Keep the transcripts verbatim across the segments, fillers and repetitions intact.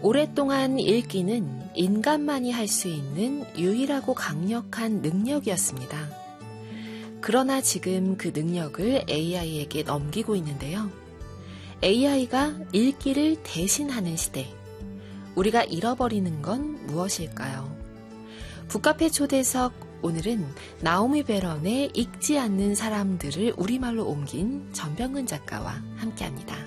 오랫동안 읽기는 인간만이 할 수 있는 유일하고 강력한 능력이었습니다. 그러나 지금 그 능력을 에이아이에게 넘기고 있는데요. 에이아이가 읽기를 대신하는 시대. 우리가 잃어버리는 건 무엇일까요? 북카페 초대석, 오늘은 나오미 베런의 읽지 않는 사람들을 우리말로 옮긴 전병근 작가와 함께합니다.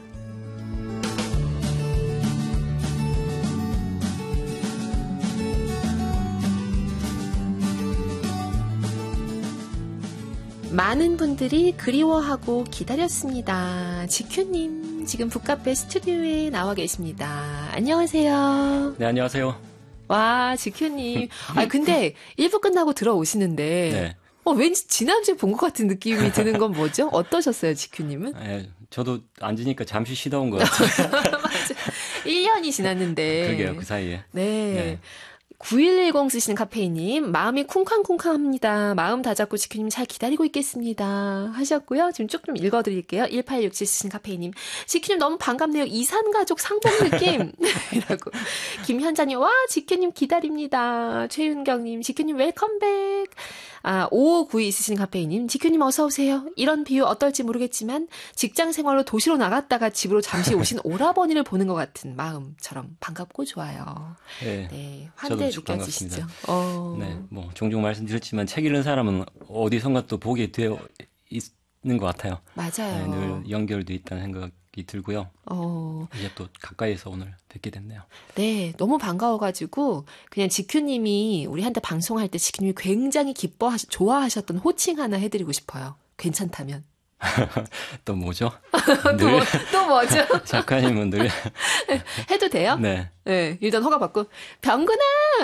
많은 분들이 그리워하고 기다렸습니다. 지큐님, 지금 북카페 스튜디오에 나와 계십니다. 안녕하세요. 네, 안녕하세요. 와, 지큐님. 아, 근데 일 부 끝나고 들어오시는데, 네. 어, 왠지 지난주에 본 것 같은 느낌이 드는 건 뭐죠? 어떠셨어요, 지큐님은? 네, 저도 앉으니까 잠시 쉬다 온 것 같아요. 맞아. 일 년이 지났는데. 그러게요, 그 사이에. 네. 네. 구일일공 쓰시는 카페이님, 마음이 쿵쾅쿵쾅합니다. 마음 다잡고 지큐님 잘 기다리고 있겠습니다. 하셨고요. 지금 쭉 좀 읽어드릴게요. 일팔육칠 쓰시는 카페이님, 지큐님 너무 반갑네요. 이산가족 상봉 느낌. 이라고. 김현자님, 와, 지큐님 기다립니다. 최윤경님, 지큐님 웰컴백. 아, 오오구이 있으신 카페이님, 지큐님 어서오세요. 이런 비유 어떨지 모르겠지만 직장 생활로 도시로 나갔다가 집으로 잠시 오신 오라버니를 보는 것 같은 마음처럼 반갑고 좋아요. 네, 네, 환대 느껴지시죠? 어. 네, 뭐 종종 말씀드렸지만 책 읽는 사람은 어디선가 또 보게 되어 있는 것 같아요. 맞아요. 네, 늘 연결돼 있다는 생각이 들고요. 어. 이제 또 가까이에서 오늘 뵙게 됐네요. 네, 너무 반가워가지고 그냥 지큐님이 우리 한테 방송할 때 지큐님이 굉장히 기뻐하시, 좋아하셨던 호칭 하나 해드리고 싶어요. 괜찮다면. 또 뭐죠? 또, 뭐, 또 뭐죠? 작가님은 늘 해도 돼요? 네. 네, 일단 허가 받고 병근아.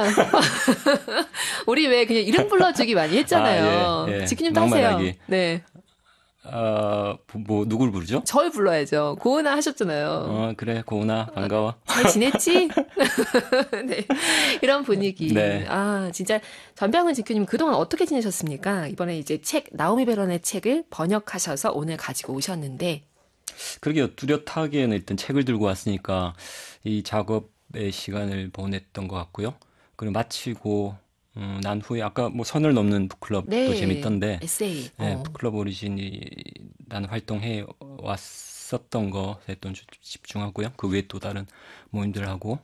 우리 왜 그냥 이름 불러주기 많이 했잖아요. 아, 예, 예. 지큐님도 하세요. 막말하기. 네. 어, 뭐 누굴 부르죠? 절 불러야죠. 고은아 하셨잖아요. 어, 그래, 고은아, 반가워. 잘 지냈지? 네. 이런 분위기. 네. 아, 진짜 전병은 지큐님 그동안 어떻게 지내셨습니까? 이번에 이제 책, 나오미 베런의 책을 번역하셔서 오늘 가지고 오셨는데. 그러게요. 뚜렷하게는 일단 책을 들고 왔으니까 이 작업의 시간을 보냈던 것 같고요. 그리고 마치고 음, 난 후에 아까 뭐 선을 넘는 북클럽도 네, 재밌던데 에세이. 네, 어. 북클럽 오리진이라는 활동해 왔었던 거에 또 집중하고요. 그 외에 또 다른 모임들하고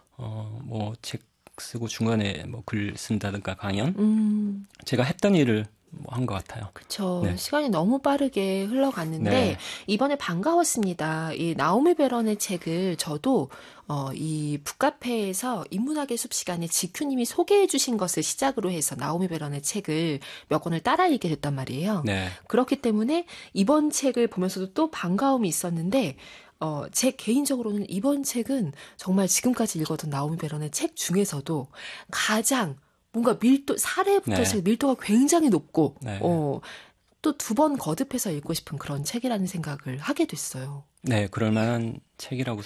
어, 뭐 책 쓰고 중간에 뭐 글 쓴다든가 강연 음. 제가 했던 일을 뭐 한 것 같아요. 그렇죠. 네. 시간이 너무 빠르게 흘러갔는데 네. 이번에 반가웠습니다. 이 나오미 베런의 책을 저도 어, 이 북카페에서 인문학의 숲 시간에 지큐님이 소개해 주신 것을 시작으로 해서 나오미 베런의 책을 몇 권을 따라 읽게 됐단 말이에요. 네. 그렇기 때문에 이번 책을 보면서도 또 반가움이 있었는데 어, 제 개인적으로는 이번 책은 정말 지금까지 읽었던 나오미 베런의 책 중에서도 가장 뭔가 밀도, 사례부터 네. 밀도가 굉장히 높고, 네. 어, 또 두 번 거듭해서 읽고 싶은 그런 책이라는 생각을 하게 됐어요. 네, 그럴 만한 책이라고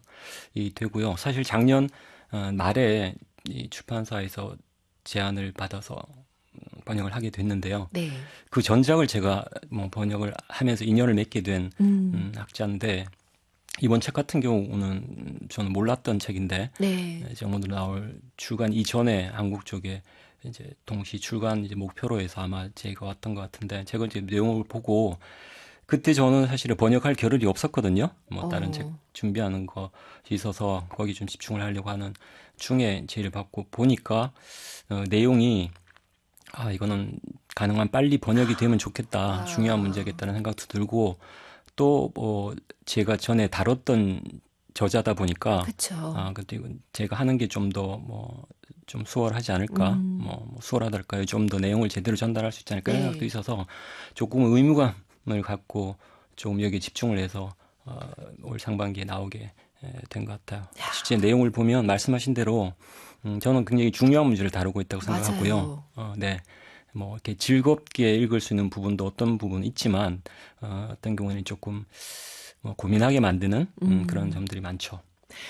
생각이 되고요. 사실 작년 어, 말에 이 출판사에서 제안을 받아서 번역을 하게 됐는데요. 네. 그 전작을 제가 뭐 번역을 하면서 인연을 맺게 된 음. 음, 학자인데, 이번 책 같은 경우는 저는 몰랐던 책인데, 네. 이제 오늘 나올 출간 이전에 한국 쪽에 이제 동시 출간 이제 목표로 해서 아마 제가 왔던 것 같은데, 제가 이제 내용을 보고 그때 저는 사실 번역할 겨를이 없었거든요. 뭐 다른 어. 책 준비하는 거 있어서 거기 좀 집중을 하려고 하는 중에 제의를 받고 보니까 어, 내용이 아 이거는 가능한 빨리 번역이 되면 좋겠다, 아. 중요한 문제겠다는 생각도 들고. 또 뭐 제가 전에 다뤘던 저자다 보니까 그쵸. 아 근데 이건 제가 하는 게 좀 더 뭐 좀 수월하지 않을까, 음. 뭐, 뭐 수월하달까요? 좀 더 내용을 제대로 전달할 수 있지 않을까 네. 생각도 있어서 조금 의무감을 갖고 조금 여기에 집중을 해서 어, 올 상반기에 나오게 된 것 같아요. 야. 실제 내용을 보면 말씀하신 대로 음, 저는 굉장히 중요한 문제를 다루고 있다고 생각하고요. 어, 네. 뭐 이렇게 즐겁게 읽을 수 있는 부분도 어떤 부분은 있지만 어, 어떤 경우에는 조금 뭐 고민하게 만드는 음, 음. 그런 점들이 많죠.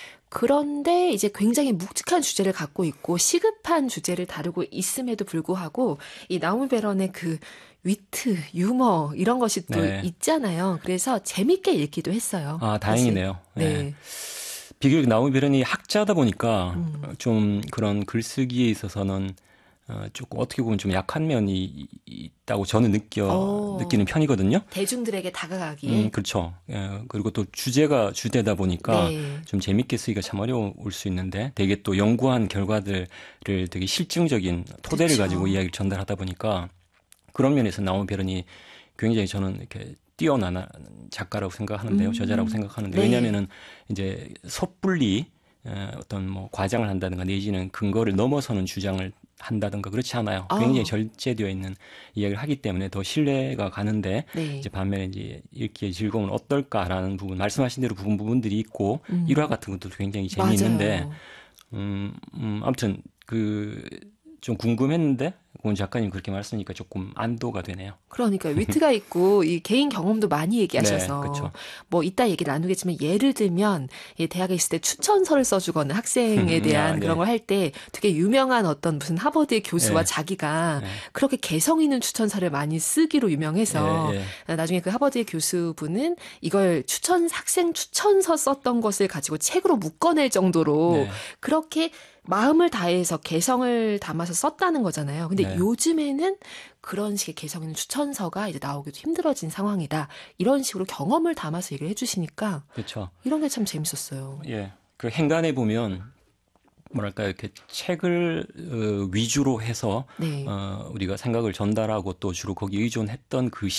그런데 이제 굉장히 묵직한 주제를 갖고 있고 시급한 주제를 다루고 있음에도 불구하고 이 나오미 베런의 그 위트, 유머 이런 것이 또 네. 있잖아요. 그래서 재밌게 읽기도 했어요. 아, 다행이네요. 네. 네. 비교적 나오미 베런이 학자다 보니까 음. 좀 그런 글쓰기에 있어서는 어, 조금 어떻게 보면 좀 약한 면이 있다고 저는 느껴 오. 느끼는 편이거든요. 대중들에게 다가가기에. 음, 그렇죠. 예, 그리고 또 주제가 주제다 보니까 네. 좀 재밌게 쓰기가 참 어려울 수 있는데 되게 또 연구한 결과들을 되게 실증적인 토대를 그쵸. 가지고 이야기를 전달하다 보니까 그런 면에서 나오미 베런이 굉장히 저는 이렇게 뛰어난 작가라고 생각하는데요. 음. 저자라고 생각하는데 네. 왜냐하면은 이제 섣불리 어떤 뭐 과장을 한다든가 내지는 근거를 넘어서는 주장을 한다든가 그렇지 않아요. 굉장히 어. 절제되어 있는 이야기를 하기 때문에 더 신뢰가 가는데 네. 이제 반면에 이제 읽기의 즐거움은 어떨까라는 부분 말씀하신 대로 부분 부분들이 있고 음. 일화 같은 것도 굉장히 재미있는데 맞아요. 음, 음 아무튼 그 좀 궁금했는데 권 작가님 그렇게 말씀하니까 조금 안도가 되네요. 그러니까 위트가 있고 이 개인 경험도 많이 얘기하셔서 네, 그렇죠. 뭐 이따 얘기 나누겠지만 예를 들면 이 대학에 있을 때 추천서를 써주거나 학생에 대한 아, 네. 그런 걸 할 때 되게 유명한 어떤 무슨 하버드의 교수와 네. 자기가 네. 그렇게 개성 있는 추천서를 많이 쓰기로 유명해서 예, 예. 나중에 그 하버드의 교수분은 이걸 추천 학생 추천서 썼던 것을 가지고 책으로 묶어낼 정도로 네. 그렇게 마음을 다해서 개성을 담아서 썼다는 거잖아요. 근데 네. 요즘에는 그런 식의 개성 있는 추천서가 이제 나오기도 힘들어진 상황이다. 이런 식으로 경험을 담아서 얘기를 해주시니까 그렇죠. 이런 게 참 재밌었어요. 예. 그 행간에 보면 뭐랄까 이렇게 책을 어, 위주로 해서 네. 어, 우리가 생각을 전달하고 또 주로 거기에 의존했던 그